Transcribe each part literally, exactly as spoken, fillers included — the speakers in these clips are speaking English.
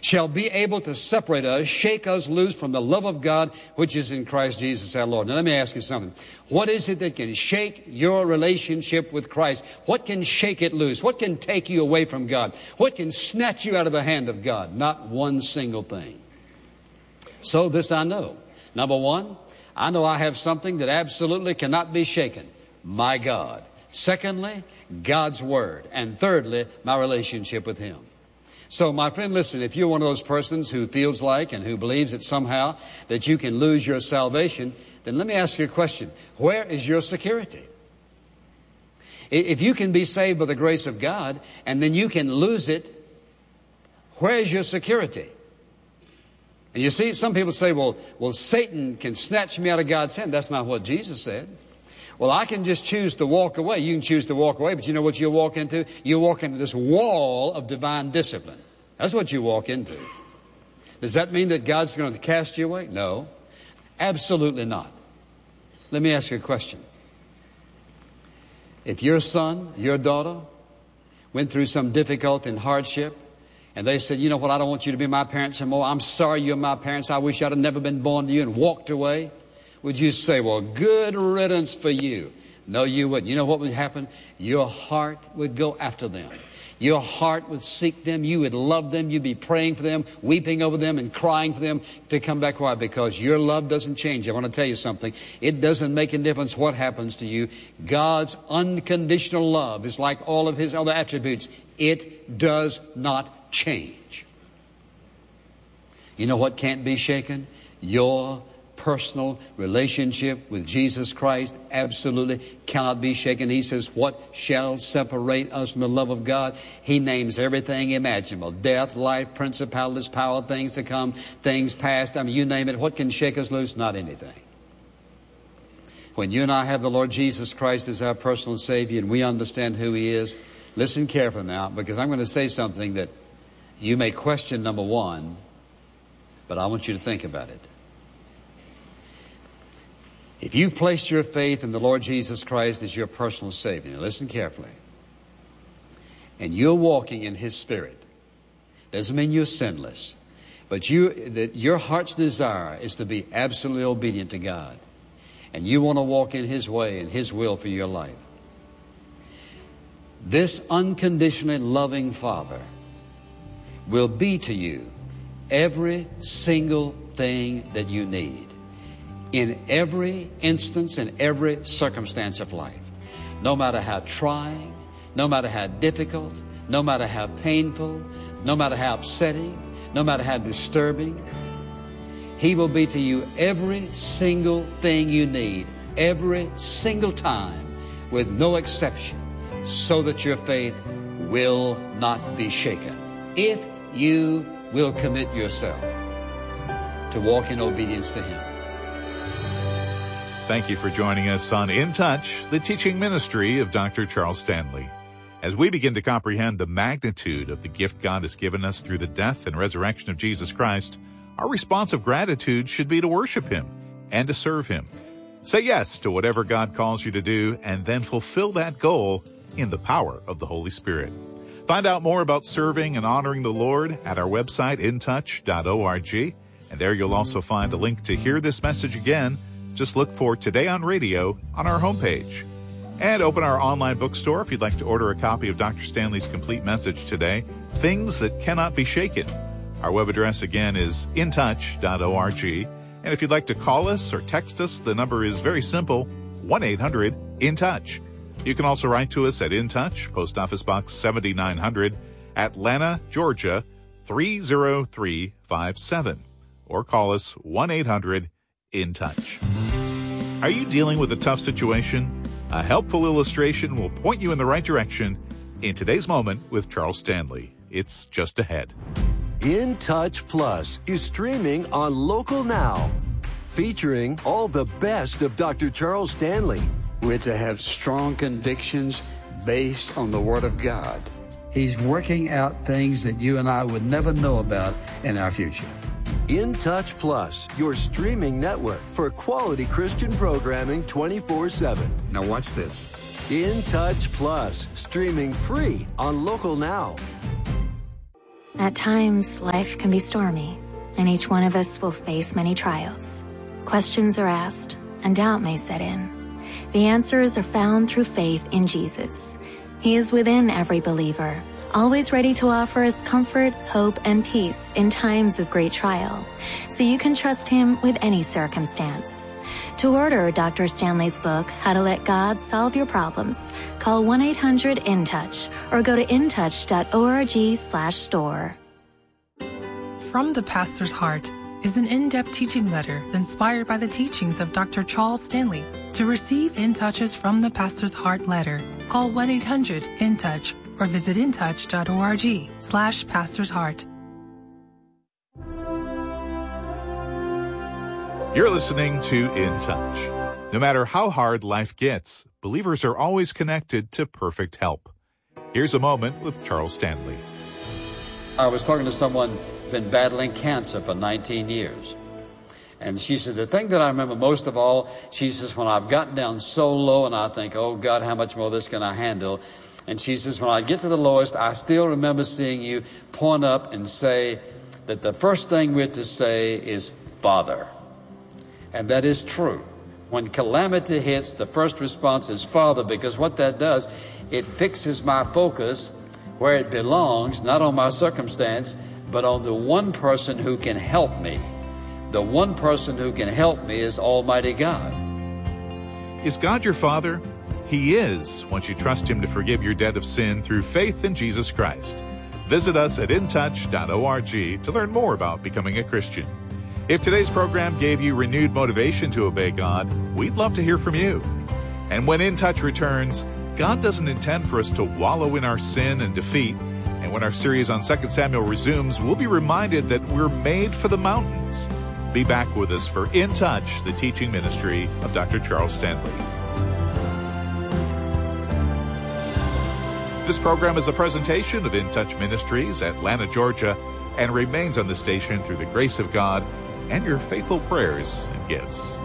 shall be able to separate us, shake us loose from the love of God, which is in Christ Jesus our Lord. Now let me ask you something. What is it that can shake your relationship with Christ? What can shake it loose? What can take you away from God? What can snatch you out of the hand of God? Not one single thing. So this I know. Number one, I know I have something that absolutely cannot be shaken. My God. Secondly, God's Word. And thirdly, my relationship with Him. So, my friend, listen, if you're one of those persons who feels like and who believes that somehow that you can lose your salvation, then let me ask you a question. Where is your security? If you can be saved by the grace of God and then you can lose it, where is your security? And you see, some people say, well, well, Satan can snatch me out of God's hand. That's not what Jesus said. Well, I can just choose to walk away. You can choose to walk away, but you know what you'll walk into? You'll walk into this wall of divine discipline. That's what you walk into. Does that mean that God's going to cast you away? No, absolutely not. Let me ask you a question. If your son, your daughter, went through some difficulty and hardship, and they said, you know what, I don't want you to be my parents anymore. I'm sorry you're my parents. I wish I'd have never been born to you, and walked away. Would you say, well, good riddance for you? No, you wouldn't. You know what would happen? Your heart would go after them. Your heart would seek them. You would love them. You'd be praying for them, weeping over them, and crying for them to come back. Why? Because your love doesn't change. I want to tell you something. It doesn't make a difference what happens to you. God's unconditional love is like all of His other attributes. It does not change. You know what can't be shaken? Your personal relationship with Jesus Christ absolutely cannot be shaken. He says, what shall separate us from the love of God? He names everything imaginable. Death, life, principalities, power, things to come, things past. I mean, you name it. What can shake us loose? Not anything. When you and I have the Lord Jesus Christ as our personal Savior and we understand who He is, listen carefully now, because I'm going to say something that you may question, number one, but I want you to think about it. If you've placed your faith in the Lord Jesus Christ as your personal Savior, now listen carefully, and you're walking in His Spirit, doesn't mean you're sinless, but you that your heart's desire is to be absolutely obedient to God, and you want to walk in His way and His will for your life. This unconditionally loving Father will be to you every single thing that you need. In every instance, in every circumstance of life, no matter how trying, no matter how difficult, no matter how painful, no matter how upsetting, no matter how disturbing, He will be to you every single thing you need, every single time, with no exception, so that your faith will not be shaken. If you will commit yourself to walk in obedience to Him. Thank you for joining us on In Touch, the teaching ministry of Doctor Charles Stanley. As we begin to comprehend the magnitude of the gift God has given us through the death and resurrection of Jesus Christ, our response of gratitude should be to worship Him and to serve Him. Say yes to whatever God calls you to do, and then fulfill that goal in the power of the Holy Spirit. Find out more about serving and honoring the Lord at our website, in touch dot org, and there you'll also find a link to hear this message again. Just look for Today on Radio on our homepage. And open our online bookstore if you'd like to order a copy of Doctor Stanley's complete message today, Things That Cannot Be Shaken. Our web address again is in touch dot org. And if you'd like to call us or text us, the number is very simple, one eight hundred in touch. You can also write to us at In Touch, Post Office Box seventy-nine hundred, Atlanta, Georgia, three oh three five seven. Or call us one eight hundred in touch. Are you dealing with a tough situation? A helpful illustration will point you in the right direction in today's moment with Charles Stanley. It's just ahead. In Touch Plus is streaming on Local Now, featuring all the best of Doctor Charles Stanley. We're to have strong convictions based on the Word of God. He's working out things that you and I would never know about in our future. In Touch Plus, your streaming network for quality Christian programming twenty-four seven. Now watch this. In Touch Plus, streaming free on Local Now. At times, life can be stormy, and each one of us will face many trials. Questions are asked, and doubt may set in. The answers are found through faith in Jesus. He is within every believer, always ready to offer us comfort, hope, and peace in times of great trial, so you can trust Him with any circumstance. To order Doctor Stanley's book, How to Let God Solve Your Problems, call one eight hundred in touch or go to intouch dot org slash store. From the Pastor's Heart is an in-depth teaching letter inspired by the teachings of Doctor Charles Stanley. To receive In Touch's From the Pastor's Heart letter, call one eight hundred in touch or visit intouch dot org slash Pastor's Heart. You're listening to In Touch. No matter how hard life gets, believers are always connected to perfect help. Here's a moment with Charles Stanley. I was talking to someone who's been battling cancer for nineteen years. And she said, the thing that I remember most of all, she says, when I've gotten down so low and I think, oh God, how much more of this can I handle? And she says, when I get to the lowest, I still remember seeing you point up and say that the first thing we're to say is, Father. And that is true. When calamity hits, the first response is Father, because what that does, it fixes my focus where it belongs, not on my circumstance, but on the one person who can help me. The one person who can help me is Almighty God. Is God your Father? He is, once you trust Him to forgive your debt of sin through faith in Jesus Christ. Visit us at intouch dot org to learn more about becoming a Christian. If today's program gave you renewed motivation to obey God, we'd love to hear from you. And when In Touch returns, God doesn't intend for us to wallow in our sin and defeat. And when our series on Second Samuel resumes, we'll be reminded that we're made for the mountains. Be back with us for In Touch, the teaching ministry of Doctor Charles Stanley. This program is a presentation of In Touch Ministries, Atlanta, Georgia, and remains on the station through the grace of God and your faithful prayers and gifts.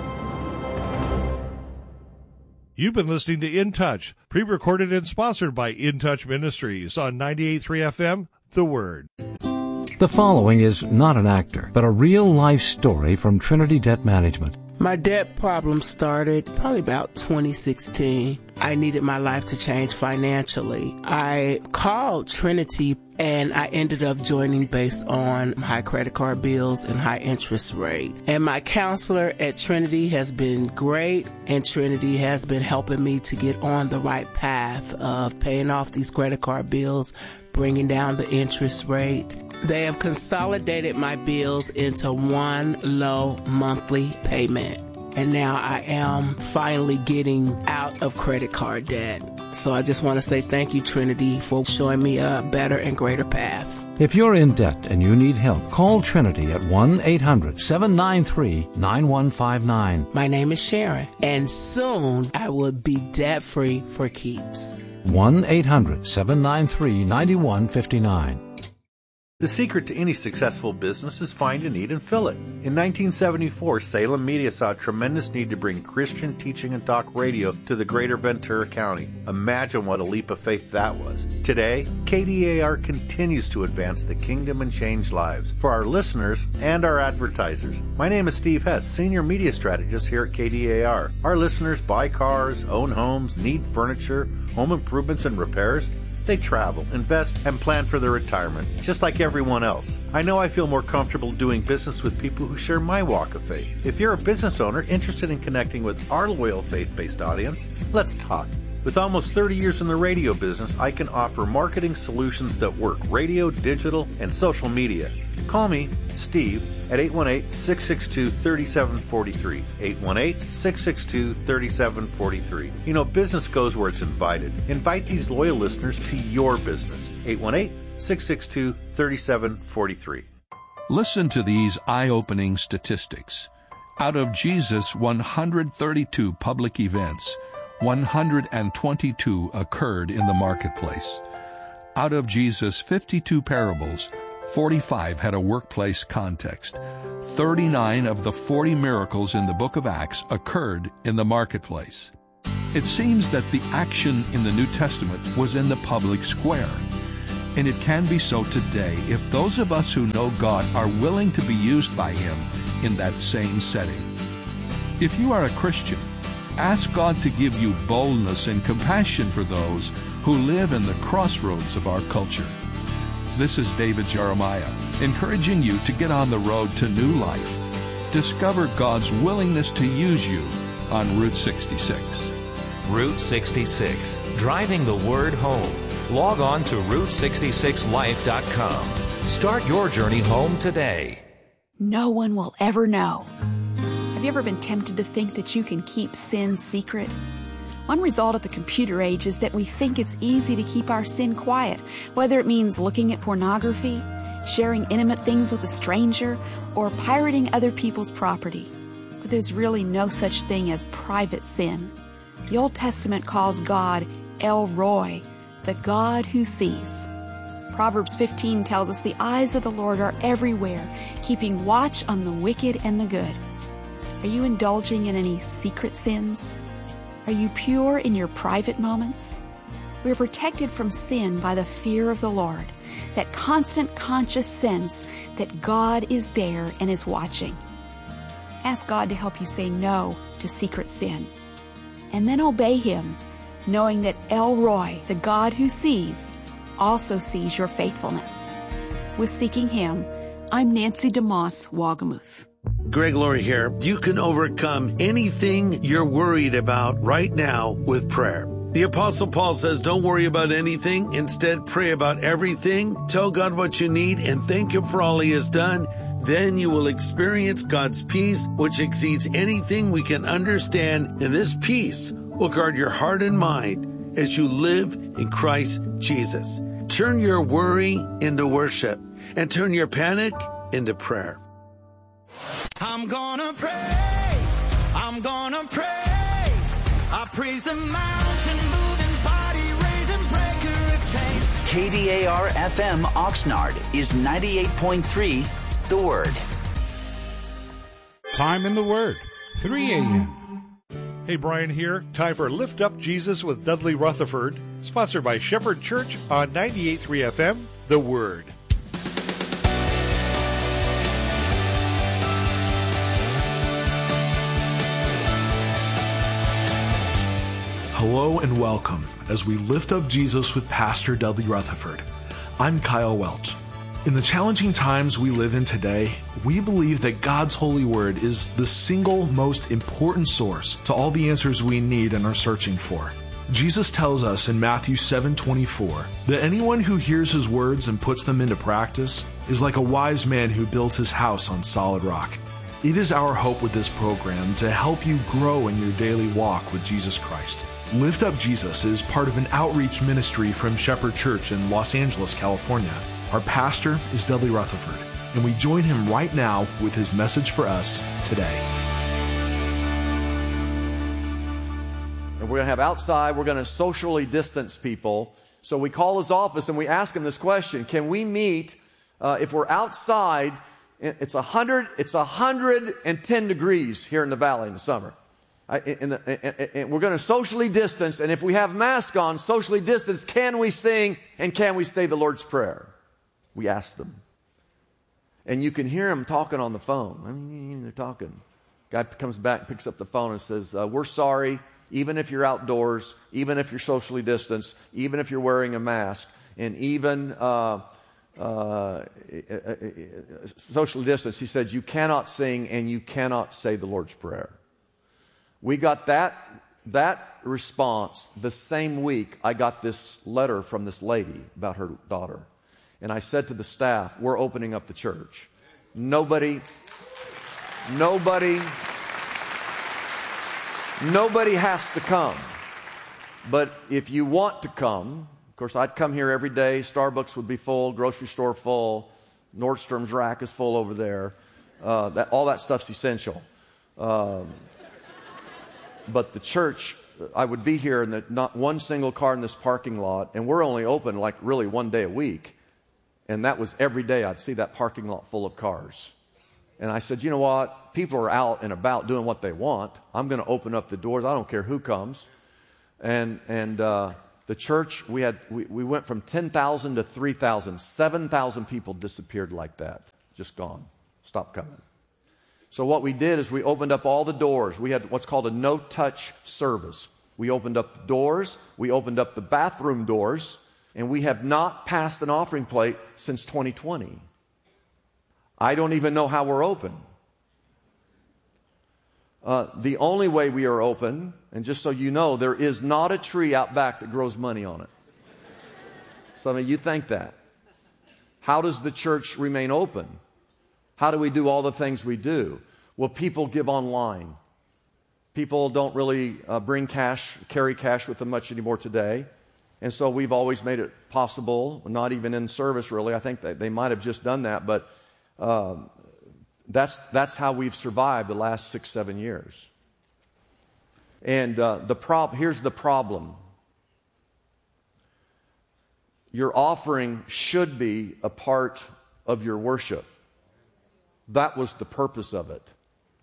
You've been listening to In Touch, pre-recorded and sponsored by In Touch Ministries on ninety-eight point three F M, The Word. The following is not an actor, but a real-life story from Trinity Debt Management. My debt problem started probably about twenty sixteen. I needed my life to change financially. I called Trinity and I ended up joining based on high credit card bills and high interest rate. And my counselor at Trinity has been great, and Trinity has been helping me to get on the right path of paying off these credit card bills, bringing down the interest rate. They have consolidated my bills into one low monthly payment. And now I am finally getting out of credit card debt. So I just want to say thank you, Trinity, for showing me a better and greater path. If you're in debt and you need help, call Trinity at one eight hundred seven nine three nine one five nine. My name is Sharon, and soon I will be debt-free for keeps. one eight hundred seven nine three nine one five nine. The secret to any successful business is find a need and fill it. In nineteen seventy-four, Salem Media saw a tremendous need to bring Christian teaching and talk radio to the greater Ventura County. Imagine what a leap of faith that was. Today, K D A R continues to advance the kingdom and change lives for our listeners and our advertisers. My name is Steve Hess, Senior Media Strategist here at K D A R. Our listeners buy cars, own homes, need furniture, home improvements and repairs. They travel, invest, and plan for their retirement, just like everyone else. I know I feel more comfortable doing business with people who share my walk of faith. If you're a business owner interested in connecting with our loyal faith-based audience, let's talk. With almost thirty years in the radio business, I can offer marketing solutions that work: radio, digital, and social media. Call me, Steve, at eight one eight, six six two, three seven four three. eight one eight, six six two, three seven four three. You know, business goes where it's invited. Invite these loyal listeners to your business. eight one eight, six six two, three seven four three. Listen to these eye-opening statistics. Out of Jesus' one hundred thirty-two public events, one hundred twenty-two occurred in the marketplace. Out of Jesus' fifty-two parables, forty-five had a workplace context. thirty-nine of the forty miracles in the book of Acts occurred in the marketplace. It seems that the action in the New Testament was in the public square. And it can be so today if those of us who know God are willing to be used by Him in that same setting. If you are a Christian, ask God to give you boldness and compassion for those who live in the crossroads of our culture. This is David Jeremiah, encouraging you to get on the road to new life. Discover God's willingness to use you on Route sixty-six. Route sixty-six, driving the word home. Log on to route sixty-six life dot com. Start your journey home today. No one will ever know. Have you ever been tempted to think that you can keep sin secret? One result of the computer age is that we think it's easy to keep our sin quiet, whether it means looking at pornography, sharing intimate things with a stranger, or pirating other people's property. But there's really no such thing as private sin. The Old Testament calls God El Roi, the God who sees. Proverbs fifteen tells us the eyes of the Lord are everywhere, keeping watch on the wicked and the good. Are you indulging in any secret sins? Are you pure in your private moments? We are protected from sin by the fear of the Lord, that constant conscious sense that God is there and is watching. Ask God to help you say no to secret sin, and then obey Him, knowing that El Roi, the God who sees, also sees your faithfulness. With Seeking Him, I'm Nancy DeMoss Wagamuth. Greg Laurie here. You can overcome anything you're worried about right now with prayer. The Apostle Paul says, don't worry about anything. Instead, pray about everything. Tell God what you need and thank Him for all He has done. Then you will experience God's peace, which exceeds anything we can understand. And this peace will guard your heart and mind as you live in Christ Jesus. Turn your worry into worship and turn your panic into prayer. I'm gonna praise, I'm gonna praise, I praise the mountain moving, body raising, breaker of chains. K D A R F M Oxnard is ninety-eight point three, The Word. Time in the Word, three a.m. Hey, Brian here. Time for Lift Up Jesus with Dudley Rutherford, sponsored by Shepherd Church on ninety-eight point three F M, The Word. Hello and welcome as we lift up Jesus with Pastor Dudley Rutherford. I'm Kyle Welch. In the challenging times we live in today, we believe that God's holy word is the single most important source to all the answers we need and are searching for. Jesus tells us in Matthew seven twenty-four that anyone who hears His words and puts them into practice is like a wise man who builds his house on solid rock. It is our hope with this program to help you grow in your daily walk with Jesus Christ. Lift Up Jesus is part of an outreach ministry from Shepherd Church in Los Angeles, California. Our pastor is Dudley Rutherford, and we join him right now with his message for us today. And we're going to have outside, we're going to socially distance people. So we call his office and we ask him this question: can we meet uh, if we're outside? It's a hundred. It's a hundred and ten degrees here in the valley in the summer. I, in the, and, and we're going to socially distance, and if we have masks on, socially distance, can we sing and can we say the Lord's Prayer? We asked them, and you can hear them talking on the phone. I mean, they're talking. Guy comes back, picks up the phone, and says, uh, "We're sorry. Even if you're outdoors, even if you're socially distanced, even if you're wearing a mask, and even." Uh, Uh, socially distance, he said, you cannot sing and you cannot say the Lord's Prayer. We got that that response the same week I got this letter from this lady about her daughter. And I said to the staff, we're opening up the church. Nobody, nobody, nobody has to come. But if you want to come, of course, I'd come here every day. Starbucks would be full, grocery store full, Nordstrom's rack is full over there. Uh, that, all that stuff's essential. Um, but the church, I would be here, and not one single car in this parking lot, and we're only open like really one day a week. And that was every day I'd see that parking lot full of cars. And I said, you know what? People are out and about doing what they want. I'm going to open up the doors. I don't care who comes. And, and, uh, the church, we had we, we went from ten thousand to three thousand. seven thousand people disappeared like that. Just gone. Stopped coming. So what we did is we opened up all the doors. We had what's called a no-touch service. We opened up the doors. We opened up the bathroom doors. And we have not passed an offering plate since twenty twenty. I don't even know how we're open. Uh, the only way we are open, and just so you know, there is not a tree out back that grows money on it. Some of you think that. How does the church remain open? How do we do all the things we do? Well, people give online. People don't really uh, bring cash, carry cash with them much anymore today. And so we've always made it possible, not even in service really. I think they, they might have just done that, but um, that's, that's how we've survived the last six, seven years. And uh, the prob- here's the problem. Your offering should be a part of your worship. That was the purpose of it.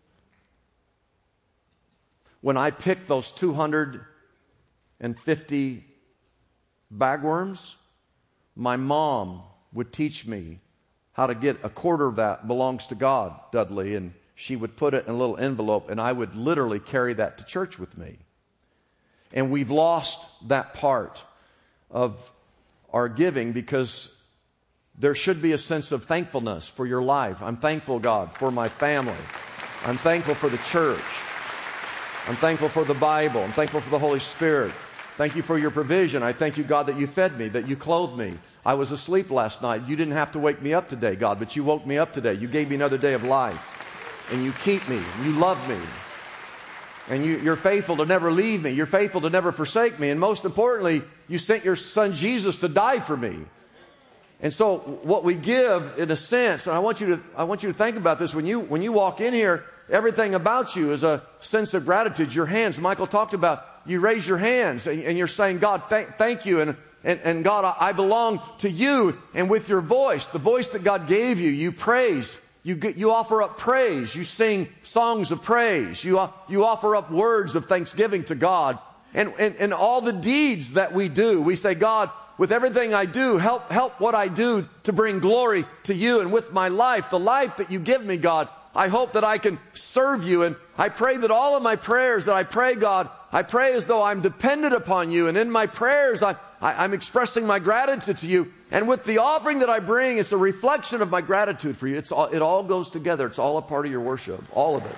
When I picked those two hundred fifty bagworms, my mom would teach me how to get a quarter of that belongs to God, Dudley, and she would put it in a little envelope, and I would literally carry that to church with me. And we've lost that part of our giving because there should be a sense of thankfulness for your life. I'm thankful, God, for my family. I'm thankful for the church. I'm thankful for the Bible. I'm thankful for the Holy Spirit. Thank you for your provision. I thank you, God, that you fed me, that you clothed me. I was asleep last night. You didn't have to wake me up today, God, but you woke me up today. You gave me another day of life. And you keep me. You love me. And you, you're faithful to never leave me. You're faithful to never forsake me. And most importantly, you sent your son Jesus to die for me. And so what we give, in a sense, and I want you to, I want you to think about this. When you, when you walk in here, everything about you is a sense of gratitude. Your hands, Michael talked about, you raise your hands and, and you're saying, God, th- thank you. And, and, and God, I, I belong to you. And with your voice, the voice that God gave you, you praise. You, get, you offer up praise. You sing songs of praise. You, uh, you offer up words of thanksgiving to God. And, and, and all the deeds that we do, we say, God, with everything I do, help, help what I do to bring glory to you. And with my life, the life that you give me, God, I hope that I can serve you. And I pray that all of my prayers that I pray, God, I pray as though I'm dependent upon you. And in my prayers, I, I, I'm expressing my gratitude to you. And with the offering that I bring, it's a reflection of my gratitude for you. It's all, it all goes together. It's all a part of your worship. All of it.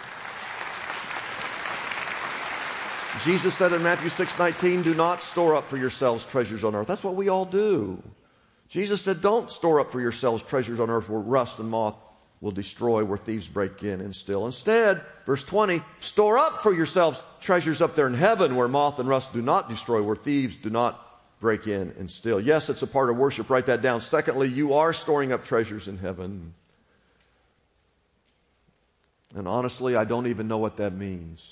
Jesus said in Matthew six nineteen, do not store up for yourselves treasures on earth. That's what we all do. Jesus said, don't store up for yourselves treasures on earth where rust and moth will destroy, where thieves break in and steal. Instead, verse twenty, store up for yourselves treasures up there in heaven where moth and rust do not destroy, where thieves do not break in and steal. Yes, it's a part of worship. Write that down. Secondly, you are storing up treasures in heaven. And honestly, I don't even know what that means.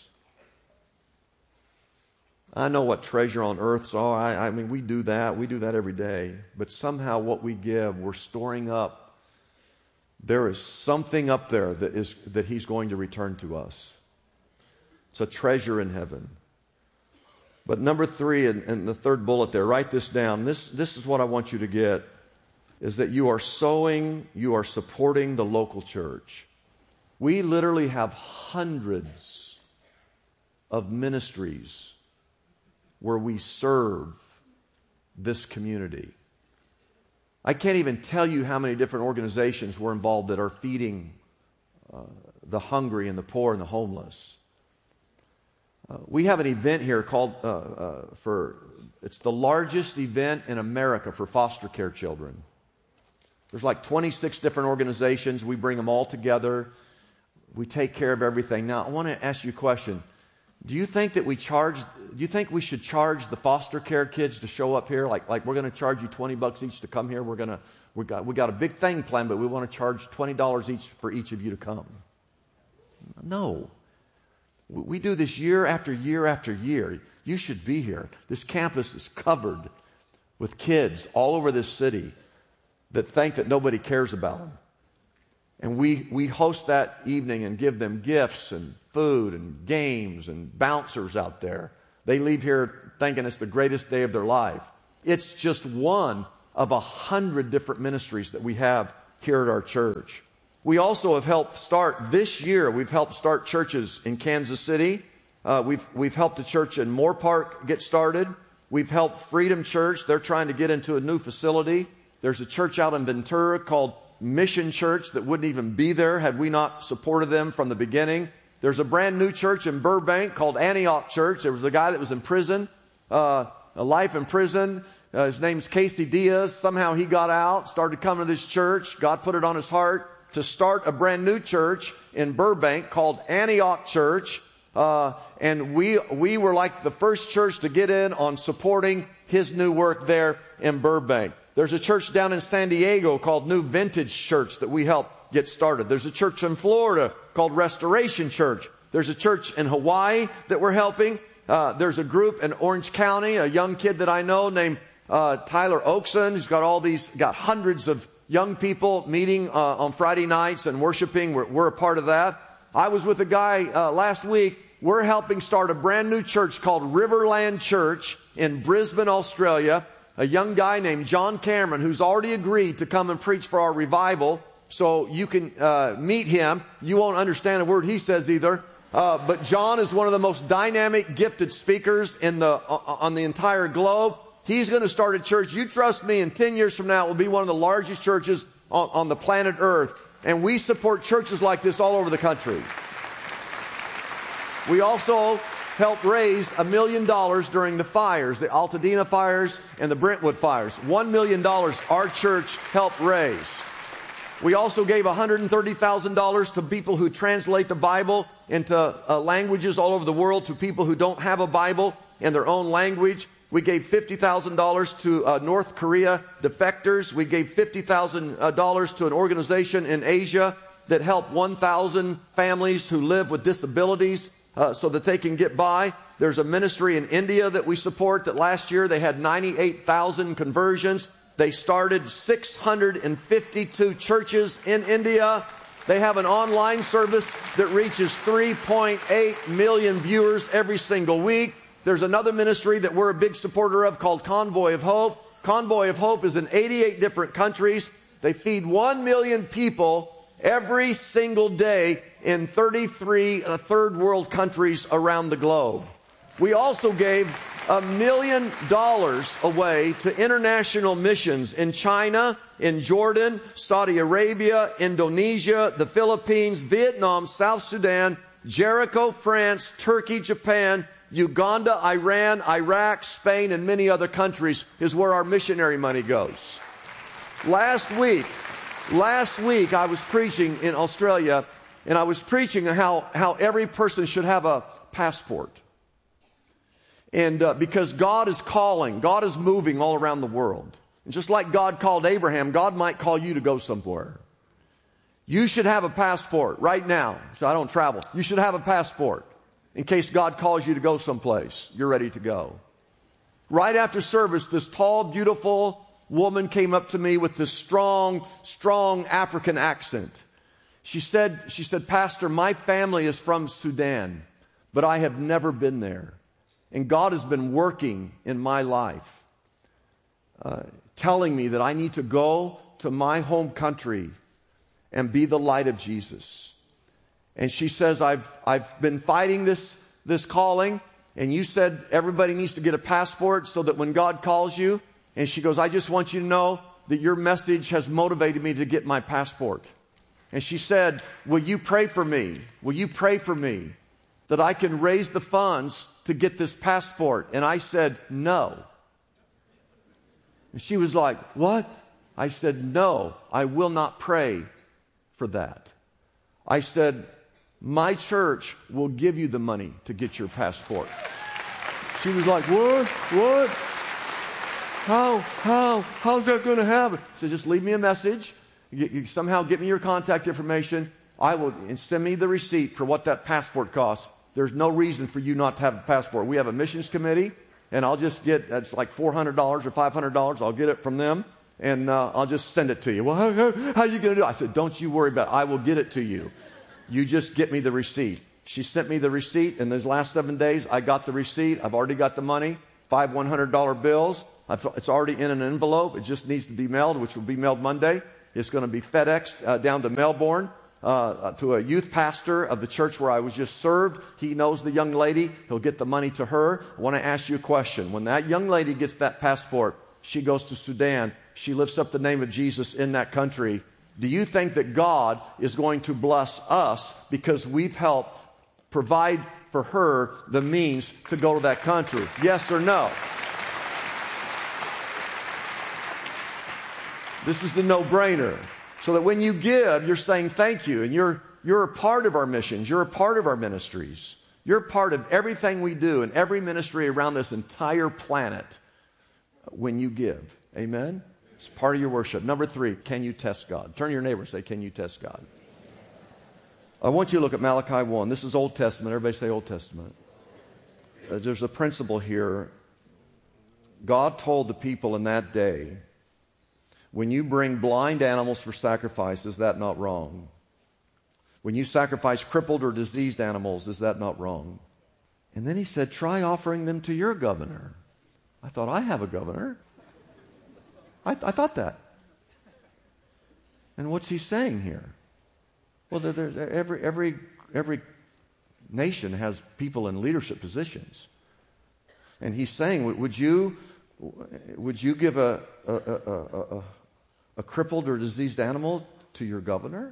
I know what treasure on earths are. I, I mean, we do that. We do that every day. But somehow what we give, we're storing up. There is something up there that is that He's going to return to us. It's a treasure in heaven. But number three, and, and the third bullet there, write this down. This, this is what I want you to get, is that you are sowing, you are supporting the local church. We literally have hundreds of ministries where we serve this community. I can't even tell you how many different organizations we're involved that are feeding uh, the hungry and the poor and the homeless. Uh, we have an event here called, uh, uh, for it's the largest event in America for foster care children. There's like twenty-six different organizations. We bring them all together. We take care of everything. Now, I want to ask you a question. Do you think that we charge, do you think we should charge the foster care kids to show up here? Like, like we're going to charge you twenty bucks each to come here. We're going to, we got, we got a big thing planned, but we want to charge twenty dollars each for each of you to come. No. We do this year after year after year. You should be here. This campus is covered with kids all over this city that think that nobody cares about them. And we, we host that evening and give them gifts and food and games and bouncers out there. They leave here thinking it's the greatest day of their life. It's just one of a hundred different ministries that we have here at our church. We also have helped start this year. We've helped start churches in Kansas City. Uh, we've we've helped a church in Moore Park get started. We've helped Freedom Church. They're trying to get into a new facility. There's a church out in Ventura called Mission Church that wouldn't even be there had we not supported them from the beginning. There's a brand new church in Burbank called Antioch Church. There was a guy that was in prison, uh, a life in prison. Uh, his name's Casey Diaz. Somehow he got out, started coming to this church. God put it on his heart to start a brand new church in Burbank called Antioch Church. Uh, and we, we were like the first church to get in on supporting his new work there in Burbank. There's a church down in San Diego called New Vintage Church that we helped get started. There's a church in Florida called Restoration Church. There's a church in Hawaii that we're helping. Uh, there's a group in Orange County, a young kid that I know named uh, Tyler Oakson. He's got all these, got hundreds of young people meeting uh, on Friday nights and worshiping. We're, we're a part of that. I was with a guy uh, last week. We're helping start a brand new church called Riverland Church in Brisbane, Australia. A young guy named John Cameron who's already agreed to come and preach for our revival. So you can uh, meet him. You won't understand a word he says either. Uh, but John is one of the most dynamic, gifted speakers in the uh, on the entire globe. He's going to start a church. You trust me, in ten years from now, it will be one of the largest churches on, on the planet Earth. And we support churches like this all over the country. We also helped raise a million dollars during the fires, the Altadena fires and the Brentwood fires. One million dollars our church helped raise. We also gave one hundred thirty thousand dollars to people who translate the Bible into uh, languages all over the world, to people who don't have a Bible in their own language. We gave fifty thousand dollars to uh, North Korea defectors. We gave fifty thousand dollars to an organization in Asia that helped one thousand families who live with disabilities uh, so that they can get by. There's a ministry in India that we support that last year they had ninety-eight thousand conversions. They started six hundred fifty-two churches in India. They have an online service that reaches three point eight million viewers every single week. There's another ministry that we're a big supporter of called Convoy of Hope. Convoy of Hope is in eighty-eight different countries. They feed one million people every single day in thirty-three uh, third world countries around the globe. We also gave a million dollars away to international missions in China, in Jordan, Saudi Arabia, Indonesia, the Philippines, Vietnam, South Sudan, Jericho, France, Turkey, Japan, Uganda, Iran, Iraq, Spain, and many other countries is where our missionary money goes. Last week, last week I was preaching in Australia, and I was preaching how, how every person should have a passport. And uh, because God is calling, God is moving all around the world. And just like God called Abraham, God might call you to go somewhere. You should have a passport right now. So I don't travel. You should have a passport in case God calls you to go someplace. You're ready to go. Right after service, this tall, beautiful woman came up to me with this strong, strong African accent. She said, she said, Pastor, my family is from Sudan, but I have never been there. And God has been working in my life, uh, telling me that I need to go to my home country and be the light of Jesus. And she says, I've, I've been fighting this, this calling, and you said everybody needs to get a passport so that when God calls you, and she goes, I just want you to know that your message has motivated me to get my passport. And she said, will you pray for me? Will you pray for me that I can raise the funds to get this passport? And I said, no. And she was like, what? I said, no, I will not pray for that. I said, my church will give you the money to get your passport. She was like, what? What? How? How? How's that going to happen? So just leave me a message. You, you somehow get me your contact information. I will, and send me the receipt for what that passport costs. There's no reason for you not to have a passport. We have a missions committee, and I'll just get, it's like four hundred dollars or five hundred dollars. I'll get it from them, and uh, I'll just send it to you. Well, how, how, how are you going to do it? I said, don't you worry about it. I will get it to you. You just get me the receipt. She sent me the receipt. In these last seven days, I got the receipt. I've already got the money. five one hundred dollar bills. It's already in an envelope. It just needs to be mailed, which will be mailed Monday. It's going to be FedExed uh, down to Melbourne uh, to a youth pastor of the church where I was just served. He knows the young lady. He'll get the money to her. I want to ask you a question. When that young lady gets that passport, she goes to Sudan. She lifts up the name of Jesus in that country. Do you think that God is going to bless us because we've helped provide for her the means to go to that country? Yes or no? This is the no-brainer. So that when you give, you're saying thank you. And you're, you're a part of our missions. You're a part of our ministries. You're a part of everything we do and every ministry around this entire planet when you give. Amen? It's part of your worship. Number three, can you test God? Turn to your neighbor and say, can you test God? I want you to look at Malachi one. This is Old Testament. Everybody say Old Testament. Uh, there's a principle here. God told the people in that day, when you bring blind animals for sacrifice, is that not wrong? When you sacrifice crippled or diseased animals, is that not wrong? And then he said, try offering them to your governor. I thought, I have a governor. I, I thought that. And what's he saying here? Well, there, there's every, every, every nation has people in leadership positions. And he's saying, would you, would you give a, a, a, a, a crippled or diseased animal to your governor?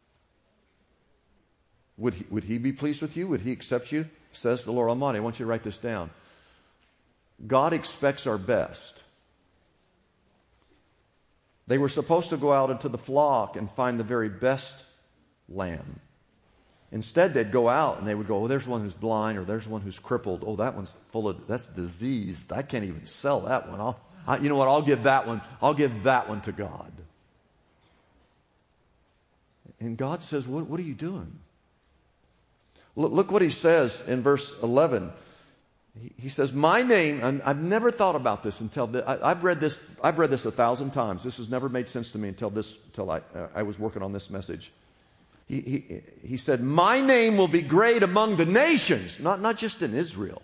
Would he, would he be pleased with you? Would he accept you? Says the Lord Almighty. I want you to write this down. God expects our best. They were supposed to go out into the flock and find the very best lamb. Instead, they'd go out and they would go, oh, there's one who's blind, or there's one who's crippled. Oh, that one's full of, that's diseased. I can't even sell that one. I'll, I, you know what? I'll give that one. I'll give that one to God. And God says, what, what are you doing? Look, look what he says in verse eleven. He says, my name, I've never thought about this until, the, I, I've read this, I've read this a thousand times. This has never made sense to me until this, until I, uh, I was working on this message. He, he, he said, my name will be great among the nations, not, not just in Israel.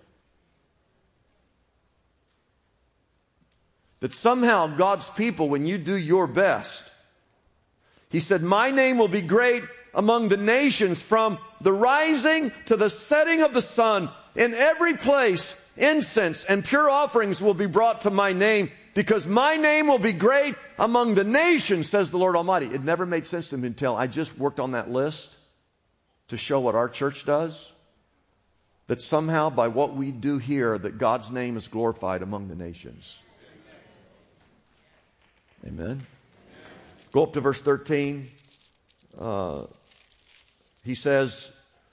That somehow God's people, when you do your best, he said, my name will be great among the nations from the rising to the setting of the sun. In every place, incense and pure offerings will be brought to my name, because my name will be great among the nations, says the Lord Almighty. It never made sense to me until I just worked on that list to show what our church does. That somehow by what we do here, that God's name is glorified among the nations. Amen. Go up to verse thirteen. Uh, he says,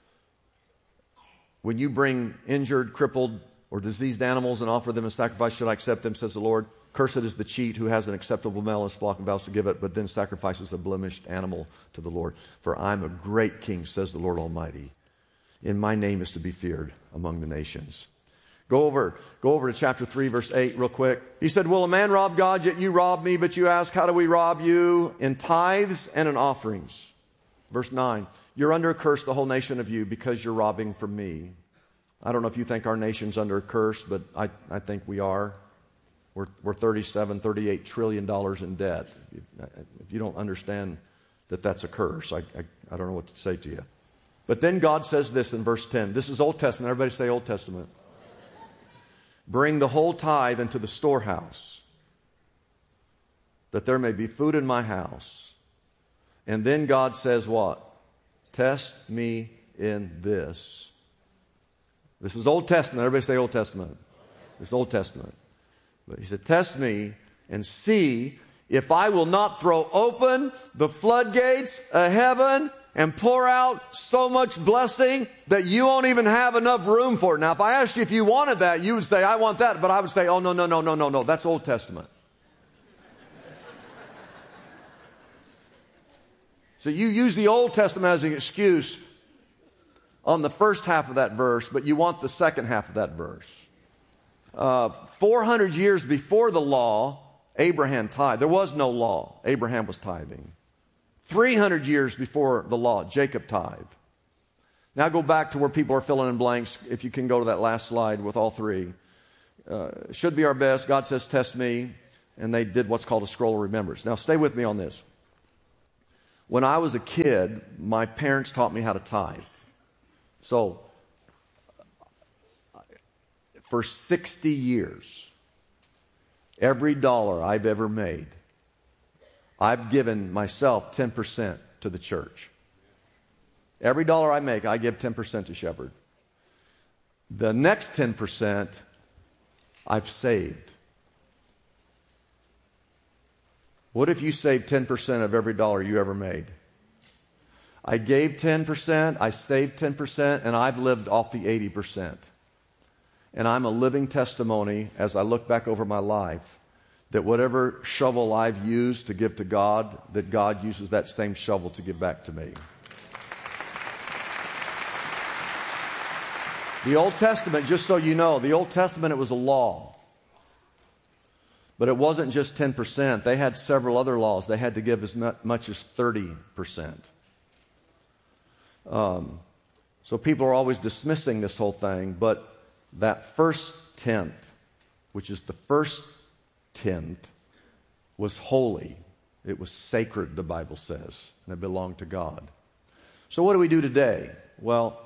when you bring injured, crippled, or diseased animals and offer them as sacrifice, should I accept them, says the Lord? Cursed is the cheat who has an acceptable male in his flock and vows to give it, but then sacrifices a blemished animal to the Lord. For I'm a great king, says the Lord Almighty. And my name is to be feared among the nations. Go over, go over to chapter three, verse eight real quick. He said, will a man rob God, yet you rob me? But you ask, how do we rob you? In tithes and in offerings. Verse nine, you're under a curse, the whole nation of you, because you're robbing from me. I don't know if you think our nation's under a curse, but I, I think we are. We're, we're thirty-seven, thirty-eight trillion dollars in debt. If you don't understand that that's a curse, I, I, I don't know what to say to you. But then God says this in verse ten. This is Old Testament. Everybody say Old Testament. Bring the whole tithe into the storehouse, that there may be food in my house. And then God says what? Test me in this. This is Old Testament. Everybody say Old Testament. This is Old Testament. But he said, test me and see if I will not throw open the floodgates of heaven and pour out so much blessing that you won't even have enough room for it. Now, if I asked you if you wanted that, you would say, I want that. But I would say, oh, no, no, no, no, no, no. That's Old Testament. So you use the Old Testament as an excuse on the first half of that verse, but you want the second half of that verse. Uh, four hundred years before the law, Abraham tithed. There was no law. Abraham was tithing. three hundred years before the law, Jacob tithed. Now go back to where people are filling in blanks, if you can go to that last slide with all three. uh, should be our best. God says, test me. And they did what's called a scroll of remembrance. Now, stay with me on this. When I was a kid, my parents taught me how to tithe. So, for sixty years, every dollar I've ever made, I've given myself ten percent to the church. Every dollar I make, I give ten percent to Shepherd. The next ten percent, I've saved. What if you saved ten percent of every dollar you ever made? I gave ten percent, I saved ten percent, and I've lived off the eighty percent. And I'm a living testimony as I look back over my life that whatever shovel I've used to give to God, that God uses that same shovel to give back to me. The Old Testament, just so you know, the Old Testament, it was a law. But it wasn't just ten percent. They had several other laws. They had to give as much as thirty percent. Um, so people are always dismissing this whole thing, but that first tenth, which is the first tenth, was holy. It was sacred, the Bible says, and it belonged to God. So what do we do today? Well,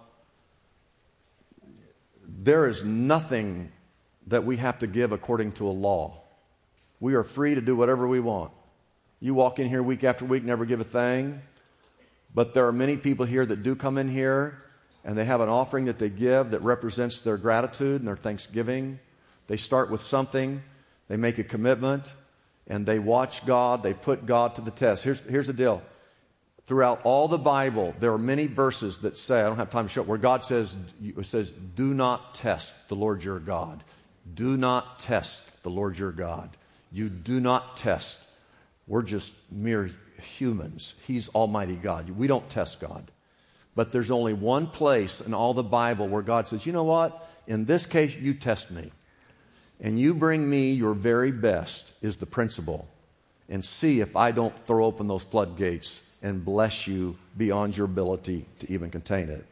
there is nothing that we have to give according to a law. We are free to do whatever we want. You walk in here week after week, never give a thing. But there are many people here that do come in here and they have an offering that they give that represents their gratitude and their thanksgiving. They start with something, they make a commitment, and they watch God, they put God to the test. Here's, here's the deal. Throughout all the Bible, there are many verses that say, I don't have time to show it, where God says, it says, do not test the Lord your God. Do not test the Lord your God. You do not test. We're just mere humans. He's Almighty God. We don't test God. But there's only one place in all the Bible where God says, you know what? In this case, you test me. And you bring me your very best is the principle. And see if I don't throw open those floodgates and bless you beyond your ability to even contain it.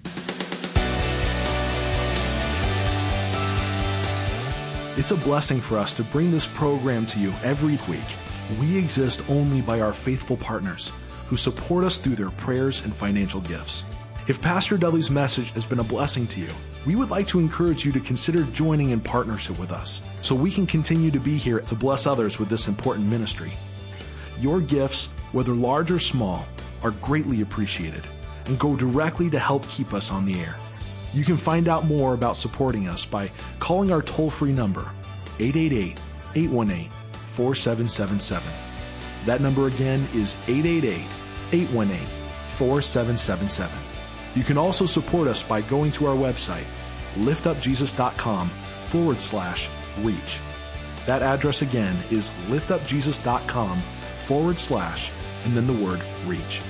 It's a blessing for us to bring this program to you every week. We exist only by our faithful partners who support us through their prayers and financial gifts. If Pastor Dudley's message has been a blessing to you, we would like to encourage you to consider joining in partnership with us so we can continue to be here to bless others with this important ministry. Your gifts, whether large or small, are greatly appreciated and go directly to help keep us on the air. You can find out more about supporting us by calling our toll-free number, eight eight eight, eight one eight, four seven seven seven. That number again is eight eight eight, eight one eight, four seven seven seven. You can also support us by going to our website, liftupjesus.com forward slash reach. That address again is liftupjesus.com forward slash and then the word reach.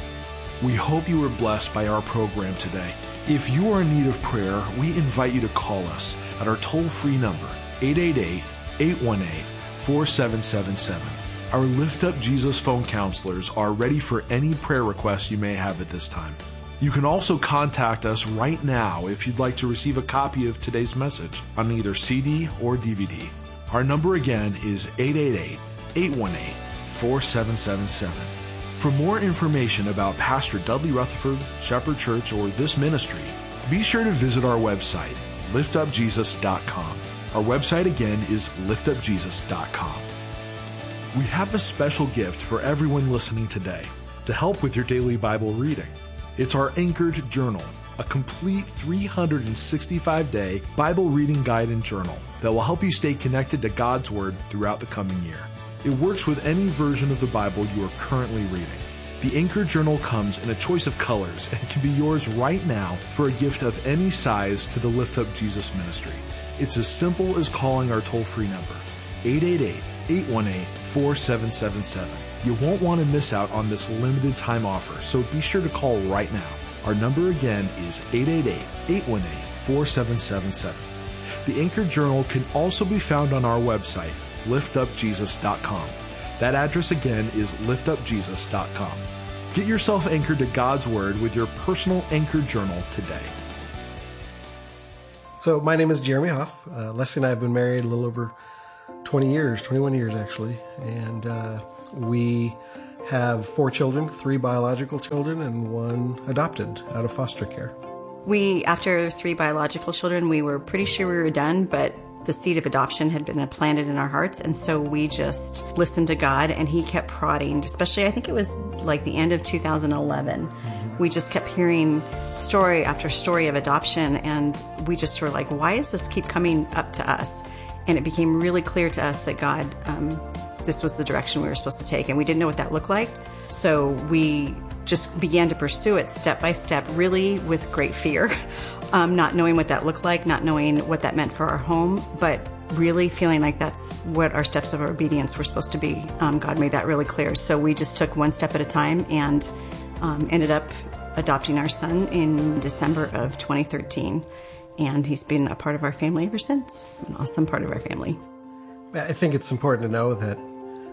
We hope you were blessed by our program today. If you are in need of prayer, we invite you to call us at our toll-free number, eight eight eight, eight one eight, four seven seven seven. Our Lift Up Jesus phone counselors are ready for any prayer requests you may have at this time. You can also contact us right now if you'd like to receive a copy of today's message on either C D or D V D. Our number again is eight eight eight, eight one eight, four seven seven seven. For more information about Pastor Dudley Rutherford, Shepherd Church, or this ministry, be sure to visit our website, lift up jesus dot com. Our website again is lift up jesus dot com. We have a special gift for everyone listening today to help with your daily Bible reading. It's our Anchored Journal, a complete three hundred sixty-five day Bible reading guide and journal that will help you stay connected to God's Word throughout the coming year. It works with any version of the Bible you are currently reading. The Anchor Journal comes in a choice of colors and can be yours right now for a gift of any size to the Lift Up Jesus ministry. It's as simple as calling our toll-free number, eight eight eight, eight one eight, four seven seven seven. You won't want to miss out on this limited time offer, so be sure to call right now. Our number again is eight eight eight, eight one eight, four seven seven seven. The Anchor Journal can also be found on our website, lift up jesus dot com. That address again is lift up jesus dot com. Get yourself anchored to God's Word with your personal Anchor Journal today. So my name is Jeremy Hoff. Uh, Leslie and I have been married a little over twenty years, twenty-one years actually. And uh, we have four children, three biological children and one adopted out of foster care. We, after three biological children, we were pretty sure we were done, but the seed of adoption had been planted in our hearts. And so we just listened to God, and he kept prodding, especially I think it was like the end of two thousand eleven. Mm-hmm. We just kept hearing story after story of adoption, and we just were like, why does this keep coming up to us? And it became really clear to us that God, um, this was the direction we were supposed to take, and we didn't know what that looked like. So we just began to pursue it step by step, really with great fear, um, not knowing what that looked like, not knowing what that meant for our home, but really feeling like that's what our steps of obedience were supposed to be. Um, God made that really clear. So we just took one step at a time and um, ended up adopting our son in December of twenty thirteen. And he's been a part of our family ever since, an awesome part of our family. I think it's important to know that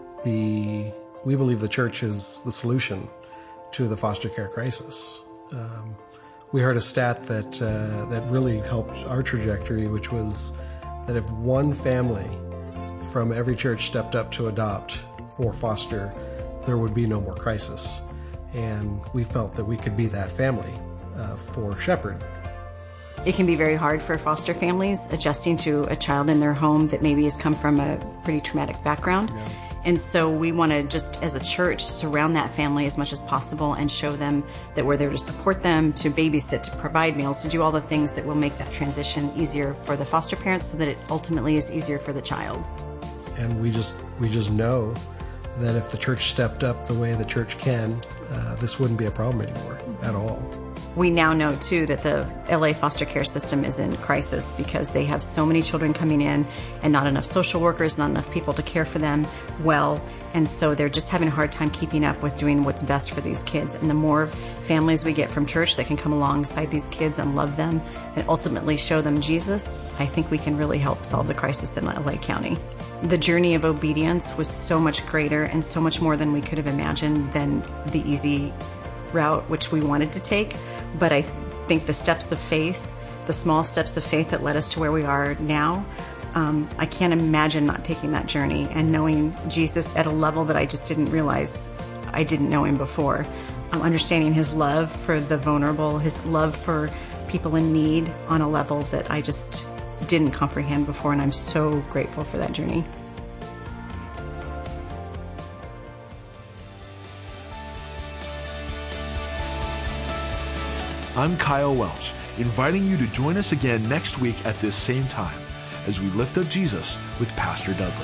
the we believe the church is the solution to the foster care crisis. Um, we heard a stat that uh, that really helped our trajectory, which was that if one family from every church stepped up to adopt or foster, there would be no more crisis. And we felt that we could be that family uh, for Shepherd. It can be very hard for foster families adjusting to a child in their home that maybe has come from a pretty traumatic background. Yeah. And so we want to just, as a church, surround that family as much as possible and show them that we're there to support them, to babysit, to provide meals, to do all the things that will make that transition easier for the foster parents so that it ultimately is easier for the child. And we just we just know that if the church stepped up the way the church can, uh, this wouldn't be a problem anymore at all. We now know, too, that the L A foster care system is in crisis because they have so many children coming in and not enough social workers, not enough people to care for them well. And so they're just having a hard time keeping up with doing what's best for these kids. And the more families we get from church that can come alongside these kids and love them and ultimately show them Jesus, I think we can really help solve the crisis in L A County. The journey of obedience was so much greater and so much more than we could have imagined than the easy route which we wanted to take. But I think the steps of faith, the small steps of faith that led us to where we are now, um, I can't imagine not taking that journey and knowing Jesus at a level that I just didn't realize I didn't know him before. Um, understanding his love for the vulnerable, his love for people in need on a level that I just didn't comprehend before, and I'm so grateful for that journey. I'm Kyle Welch, inviting you to join us again next week at this same time as we lift up Jesus with Pastor Dudley.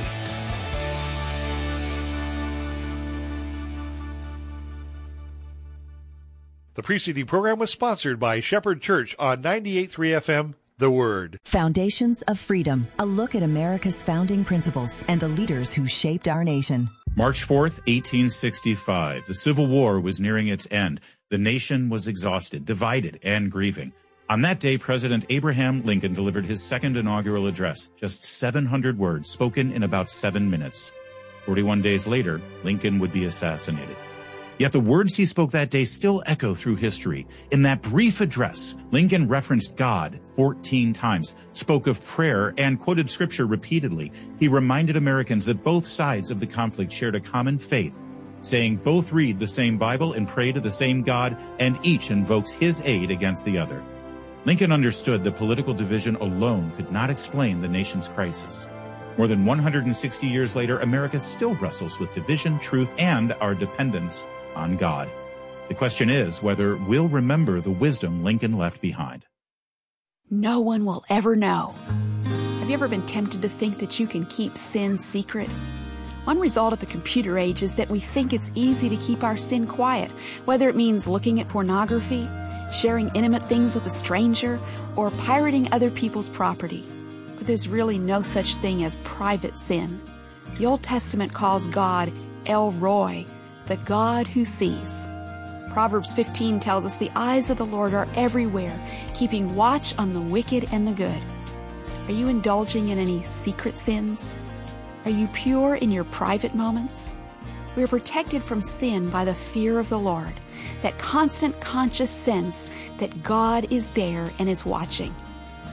The preceding program was sponsored by Shepherd Church on ninety-eight point three F M, The Word. Foundations of Freedom, a look at America's founding principles and the leaders who shaped our nation. March fourth, eighteen sixty-five. The Civil War was nearing its end. The nation was exhausted, divided, and grieving. On that day, President Abraham Lincoln delivered his second inaugural address, just seven hundred words spoken in about seven minutes. forty-one days later, Lincoln would be assassinated. Yet the words he spoke that day still echo through history. In that brief address, Lincoln referenced God fourteen times, spoke of prayer, and quoted scripture repeatedly. He reminded Americans that both sides of the conflict shared a common faith, saying both read the same Bible and pray to the same God, and each invokes his aid against the other. Lincoln understood that political division alone could not explain the nation's crisis. More than one hundred sixty years later, America still wrestles with division, truth, and our dependence on God. The question is whether we'll remember the wisdom Lincoln left behind. No one will ever know. Have you ever been tempted to think that you can keep sin secret? One result of the computer age is that we think it's easy to keep our sin quiet, whether it means looking at pornography, sharing intimate things with a stranger, or pirating other people's property. But there's really no such thing as private sin. The Old Testament calls God El Roi, the God who sees. Proverbs fifteen tells us the eyes of the Lord are everywhere, keeping watch on the wicked and the good. Are you indulging in any secret sins? Are you pure in your private moments? We are protected from sin by the fear of the Lord, that constant conscious sense that God is there and is watching.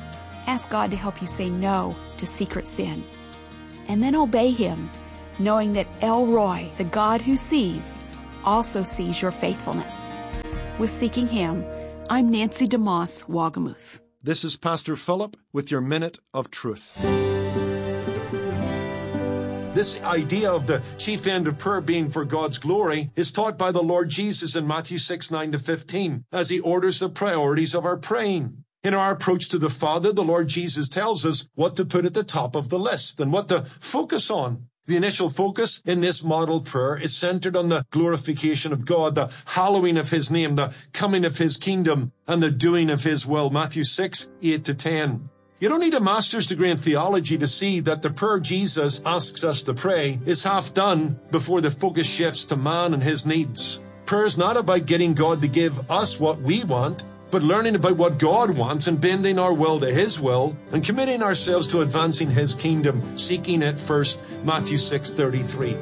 Ask God to help you say no to secret sin. And then obey Him, knowing that El Roy, the God who sees, also sees your faithfulness. With Seeking Him, I'm Nancy DeMoss, Wagamuth. This is Pastor Philip with your Minute of Truth. This idea of the chief end of prayer being for God's glory is taught by the Lord Jesus in Matthew six, nine to fifteen, as He orders the priorities of our praying. In our approach to the Father, the Lord Jesus tells us what to put at the top of the list and what to focus on. The initial focus in this model prayer is centered on the glorification of God, the hallowing of His name, the coming of His kingdom, and the doing of His will. Matthew six, eight to ten. You don't need a master's degree in theology to see that the prayer Jesus asks us to pray is half done before the focus shifts to man and his needs. Prayer is not about getting God to give us what we want, but learning about what God wants and bending our will to His will and committing ourselves to advancing His kingdom, seeking it first. Matthew six thirty-three.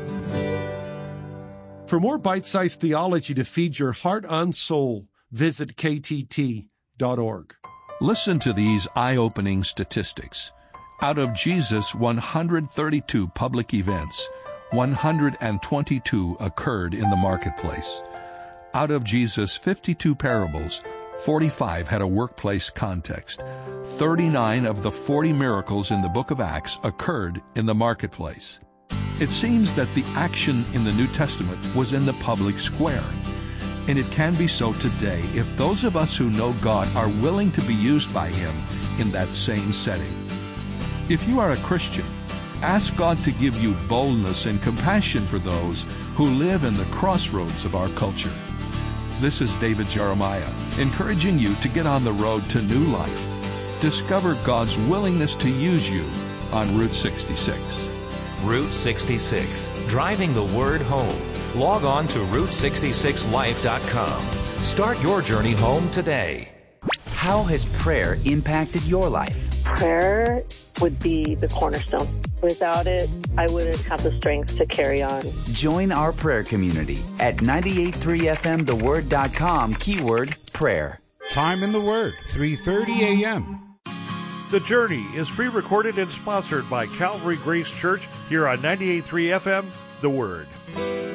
For more bite-sized theology to feed your heart and soul, visit k t t dot org. Listen to these eye-opening statistics. Out of Jesus' one hundred thirty-two public events, one hundred twenty-two occurred in the marketplace. Out of Jesus' fifty-two parables, forty-five had a workplace context. thirty-nine of the forty miracles in the book of Acts occurred in the marketplace. It seems that the action in the New Testament was in the public square. And it can be so today if those of us who know God are willing to be used by Him in that same setting. If you are a Christian, ask God to give you boldness and compassion for those who live in the crossroads of our culture. This is David Jeremiah, encouraging you to get on the road to new life. Discover God's willingness to use you on Route sixty-six. Route sixty-six, driving the word home. Log on to route sixty-six life dot com. Start your journey home today. How has prayer impacted your life? Prayer would be the cornerstone. Without it, I wouldn't have the strength to carry on. Join our prayer community at ninety-eight point three F M the word dot com, keyword prayer. Time in the Word, three thirty a.m. The Journey is pre-recorded and sponsored by Calvary Grace Church here on ninety-eight point three F M, The Word.